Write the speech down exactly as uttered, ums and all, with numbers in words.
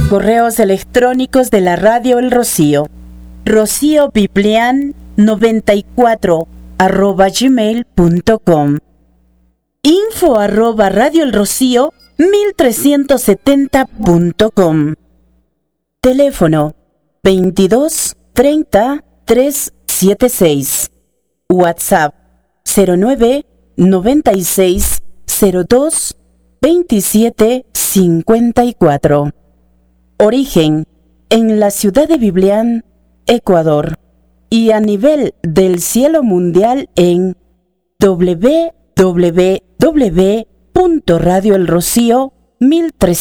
Correos electrónicos de la Radio El Rocío. rocío biblian noventa y cuatro arroba gmail punto com. Info arroba radio el rocío mil trescientos setenta punto com. Teléfono veintidós treinta trescientos setenta y seis. WhatsApp cero nueve noventa y seis cero dos veintisiete cincuenta y cuatro. Origen en la ciudad de Biblián, Ecuador, y a nivel del cielo mundial en doble u doble u doble u punto radio el rocío mil trescientos